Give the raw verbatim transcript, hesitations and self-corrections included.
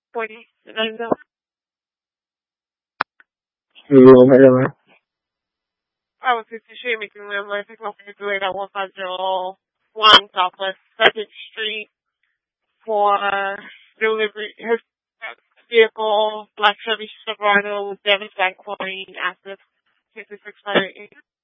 forty. Hello, Hello, hello. I was just shit making them like pick my refrigerator at one five zero one Southwest Second Street for delivery. His vehicle, black Chevy Silverado with Davis Bank Chlorine active sixty six five eight.